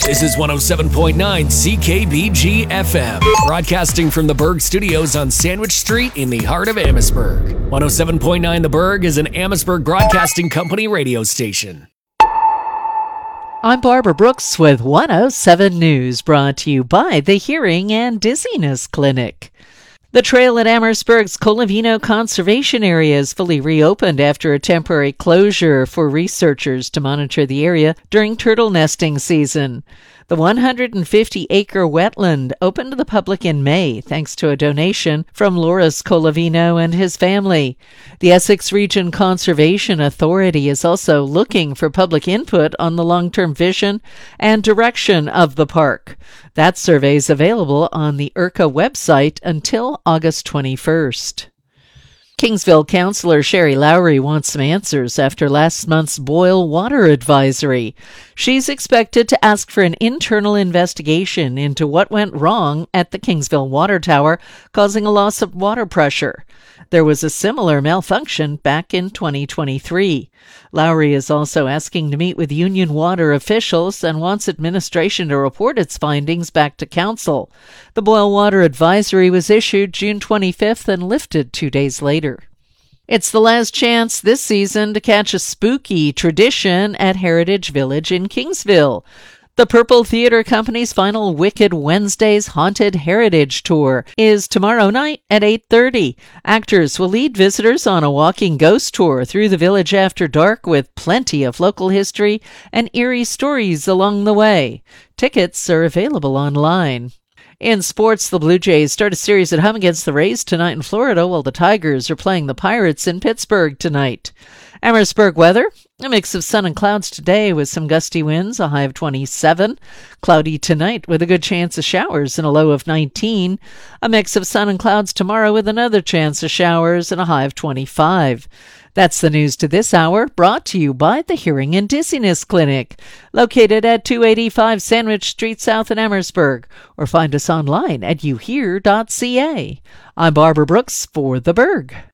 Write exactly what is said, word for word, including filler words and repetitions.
This is one oh seven point nine C K B G F M, broadcasting from the Berg Studios on Sandwich Street in the heart of Amherstburg. one oh seven point nine The Berg is an Amherstburg Broadcasting Company radio station. I'm Barbara Brooks with one oh seven News, brought to you by the Hearing and Dizziness Clinic. The trail at Amherstburg's Colavino Conservation Area is fully reopened after a temporary closure for researchers to monitor the area during turtle nesting season. The one hundred fifty acre wetland opened to the public in May thanks to a donation from Loris Colavino and his family. The Essex Region Conservation Authority is also looking for public input on the long-term vision and direction of the park. That survey is available on the I R C A website until August twenty-first. Kingsville Councillor Sherry Lowry wants some answers after last month's boil water advisory. She's expected to ask for an internal investigation into what went wrong at the Kingsville Water Tower, causing a loss of water pressure. There was a similar malfunction back in twenty twenty-three. Lowry is also asking to meet with Union Water officials and wants administration to report its findings back to council. The boil water advisory was issued June twenty-fifth and lifted two days later. It's the last chance this season to catch a spooky tradition at Heritage Village in Kingsville. The Purple Theater Company's final Wicked Wednesdays Haunted Heritage Tour is tomorrow night at eight thirty. Actors will lead visitors on a walking ghost tour through the village after dark with plenty of local history and eerie stories along the way. Tickets are available online. In sports, the Blue Jays start a series at home against the Rays tonight in Florida, while the Tigers are playing the Pirates in Pittsburgh tonight. Amherstburg weather, a mix of sun and clouds today with some gusty winds, a high of twenty-seven. Cloudy tonight with a good chance of showers and a low of nineteen. A mix of sun and clouds tomorrow with another chance of showers and a high of twenty-five. That's the news to this hour, brought to you by the Hearing and Dizziness Clinic, located at two eighty-five Sandwich Street South in Amherstburg, or find us online at you hear dot c a. I'm Barbara Brooks for The Berg.